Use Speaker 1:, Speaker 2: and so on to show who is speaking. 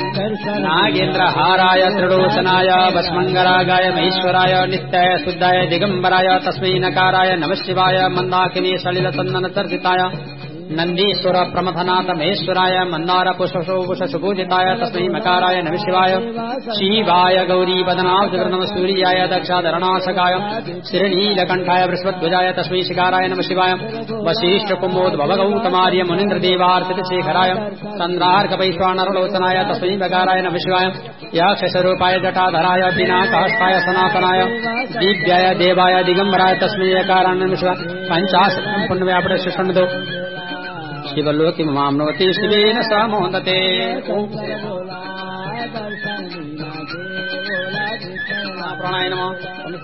Speaker 1: नागेन्द्रहाराय त्रिलोचनाय भस्मंगरागाय महेश्वराय नित्याय शुद्धाय दिगंबराय तस्मै नकाराय नमः शिवाय मंदाकिनी सलिल चंदन चर्चिताय नंदीश्वर प्रमथनाथ महेश्वराय मंदार पुष्पशोभूषिताय तस्मै मकाराय नमः शिवाय शिवाय गौरी वदनावृतम सूर्याय दक्षाधरणाशकाय श्रीनीलकंठाय बृहस्पतिध्वजाय तस्मै शिकाराय नमः शिवाय वशिष्ठ कुमोद्भव गौतमार्य मुनीन्द्रदेवार्चित शेखराय चंद्रार्क वैश्वानरलोचनाय तस्मै मकाराय नमः शिवाय यक्षस्वरूपाय जटाधराय पिनाकहस्ताय सनातनाय दिव्याय देवाय दिगंबराय तस्मै यकाराय नमः शिवाय पंचाशतं पुण्यव्यापृत शिष्णदो शिवलोकि माम्नोति शिवेन समोदते प्राणाय नमः।